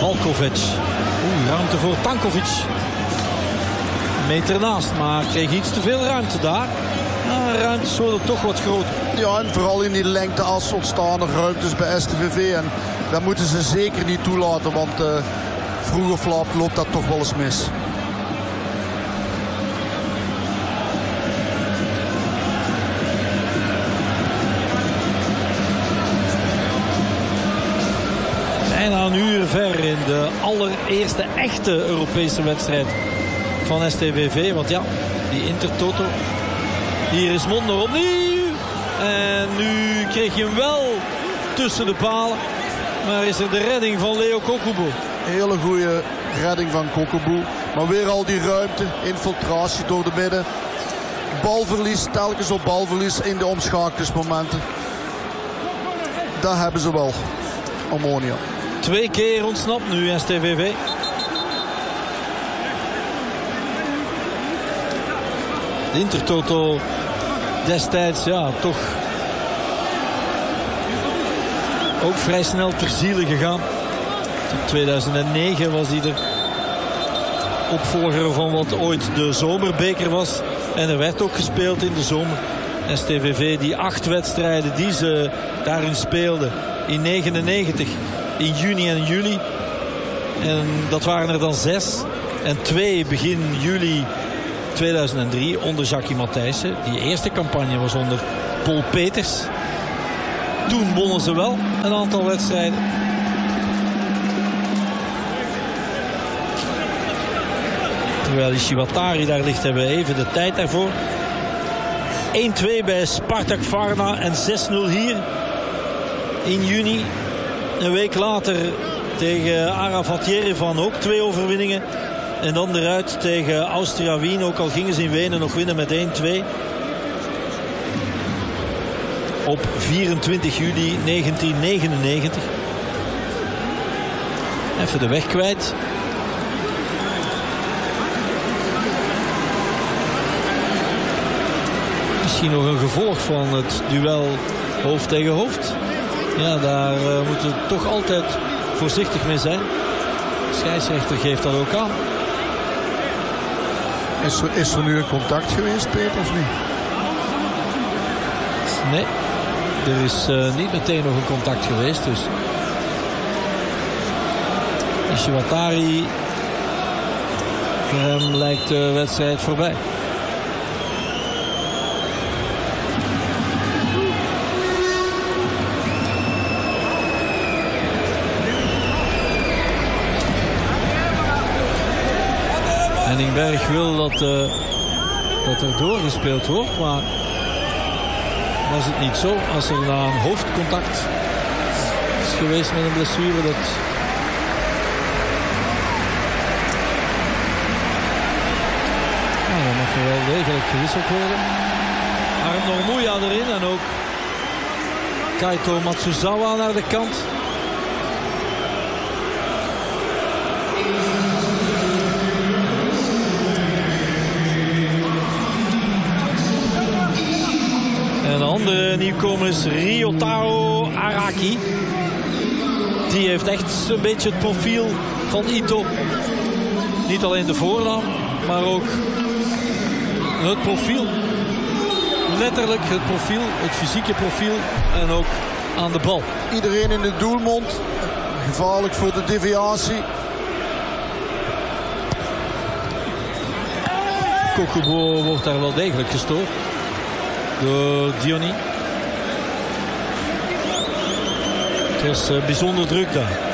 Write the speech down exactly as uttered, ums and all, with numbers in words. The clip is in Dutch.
Malkovic. Oeh, ruimte voor Tankovic. Een meter ernaast, maar kreeg iets te veel ruimte daar. Ja, ruimtes worden toch wat groter. Ja, en vooral in die lengteas ontstaan er ruimtes bij S T V V. En dat moeten ze zeker niet toelaten, want uh, vroeg of laat loopt dat toch wel eens mis. Bijna een uur ver in de allereerste echte Europese wedstrijd van S T V V. Want ja, die Intertoto. Hier is Monder opnieuw. En nu kreeg je hem wel tussen de palen. Maar is er de redding van Leo Kokubo. Hele goede redding van Kokubo. Maar weer al die ruimte, infiltratie door de midden. Balverlies, telkens op balverlies in de omschakelingsmomenten. Dat hebben ze wel. Omonia. Twee keer ontsnapt nu S T V V. De Intertoto destijds, ja, toch ook vrij snel ter ziele gegaan. In tweeduizend negen was hij er opvolger van wat ooit de zomerbeker was. En er werd ook gespeeld in de zomer. S T V V, die acht wedstrijden die ze daarin speelden in negenennegentig, in juni en juli. En dat waren er dan zes. En twee begin juli tweeduizend drie onder Jackie Matthijssen. Die eerste campagne was onder Paul Peters. Toen wonnen ze wel een aantal wedstrijden. Terwijl Ishiwatari daar ligt, hebben we even de tijd daarvoor. één twee bij Spartak Varna en zes nul hier in juni. Een week later tegen Arafat Yerevan ook twee overwinningen. En dan eruit tegen Austria Wien. Ook al gingen ze in Wenen nog winnen met één twee. Op vierentwintig juli negentien negenennegentig. Even de weg kwijt. Misschien nog een gevolg van het duel hoofd tegen hoofd. Ja, daar uh, moeten we toch altijd voorzichtig mee zijn. De scheidsrechter geeft dat ook aan. Is er, is er nu een contact geweest, Peter, of niet? Nee, er is uh, niet meteen nog een contact geweest. Dus Ishiwatari, voor hem lijkt de wedstrijd voorbij. Henningberg wil dat, uh, dat er doorgespeeld wordt, maar was het niet zo. Als er na een hoofdcontact is geweest met een blessure, dat nou, dan mag er wel degelijk gewisseld worden. Arno Muya erin en ook Kaito Matsuzawa naar de kant. En de andere nieuwkomer is Ryotaro Araki. Die heeft echt een beetje het profiel van Ito. Niet alleen de voornaam, maar ook het profiel. Letterlijk het profiel, het fysieke profiel en ook aan de bal. Iedereen in de doelmond. Gevaarlijk voor de deviatie. Kokubo wordt daar wel degelijk gestoord door Diony. Het is uh, bijzonder druk daar.